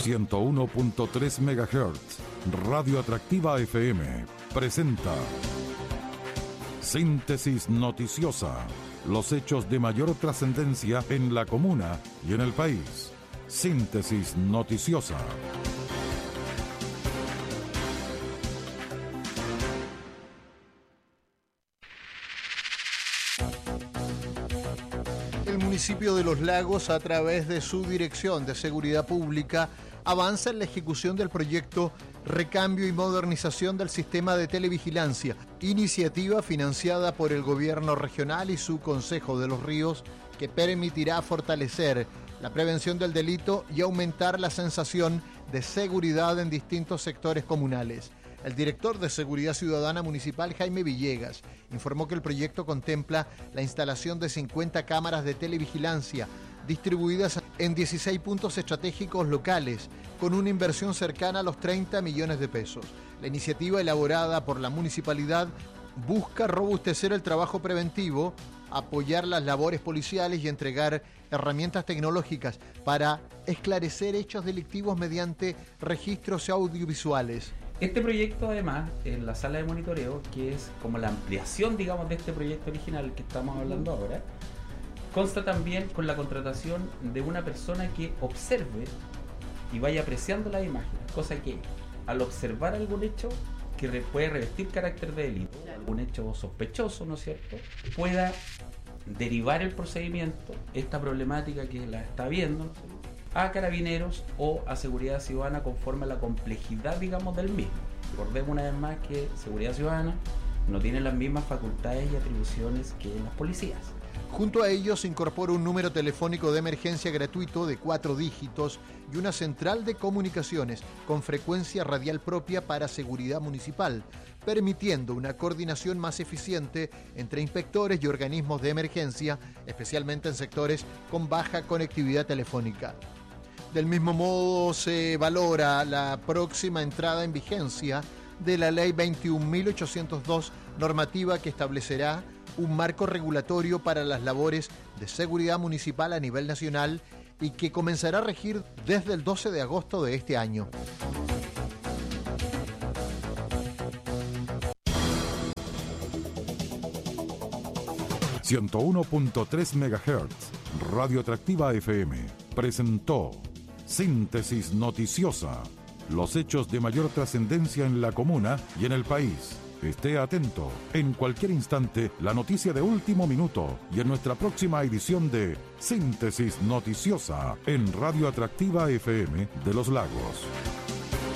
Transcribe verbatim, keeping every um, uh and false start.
ciento uno punto tres megahertz. Radio Atractiva F M presenta Síntesis Noticiosa. Los hechos de mayor trascendencia en la comuna y en el país. Síntesis Noticiosa. El municipio de Los Lagos, a través de su Dirección de Seguridad Pública, avanza en la ejecución del proyecto Recambio y Modernización del Sistema de Televigilancia, iniciativa financiada por el Gobierno Regional y su Consejo de los Ríos, que permitirá fortalecer la prevención del delito y aumentar la sensación de seguridad en distintos sectores comunales. El director de Seguridad Ciudadana Municipal, Jaime Villegas, informó que el proyecto contempla la instalación de cincuenta cámaras de televigilancia distribuidas en dieciséis puntos estratégicos locales, con una inversión cercana a los treinta millones de pesos. La iniciativa, elaborada por la municipalidad, busca robustecer el trabajo preventivo, apoyar las labores policiales y entregar herramientas tecnológicas para esclarecer hechos delictivos mediante registros audiovisuales. Este proyecto, además, en la sala de monitoreo, que es como la ampliación, digamos, de este proyecto original que estamos hablando ahora, consta también con la contratación de una persona que observe y vaya apreciando las imágenes, cosa que al observar algún hecho que re- puede revestir carácter de delito, algún hecho sospechoso, ¿no es cierto?, pueda derivar el procedimiento, esta problemática que la está viendo, ¿no es cierto?, a Carabineros o a Seguridad Ciudadana conforme a la complejidad, digamos, del mismo. Recordemos una vez más que Seguridad Ciudadana no tiene las mismas facultades y atribuciones que las policías. Junto a ello se incorpora un número telefónico de emergencia gratuito de cuatro dígitos y una central de comunicaciones con frecuencia radial propia para seguridad municipal, permitiendo una coordinación más eficiente entre inspectores y organismos de emergencia, especialmente en sectores con baja conectividad telefónica. Del mismo modo, se valora la próxima entrada en vigencia de la Ley veintiún mil ochocientos dos, normativa que establecerá un marco regulatorio para las labores de seguridad municipal a nivel nacional y que comenzará a regir desde el doce de agosto de este año. ciento uno punto tres megahertz. Radio Atractiva F M presentó Síntesis Noticiosa. Los hechos de mayor trascendencia en la comuna y en el país. Esté atento. En cualquier instante, la noticia de último minuto y en nuestra próxima edición de Síntesis Noticiosa en Radio Atractiva F M de Los Lagos.